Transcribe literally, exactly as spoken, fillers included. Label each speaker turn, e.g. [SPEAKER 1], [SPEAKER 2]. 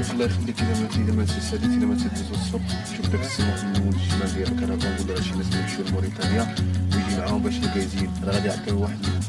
[SPEAKER 1] شوف الله يخليك، اذا ما اذا ما تساليت اذا ما تدوز السوق شوف داك السمك المول الشمال ديالك، انا كنقول راه شي ناس كيمشيو لموريتانيا ويجي معاهم باش يلقى يزيد، راه غادي يعطيو واحد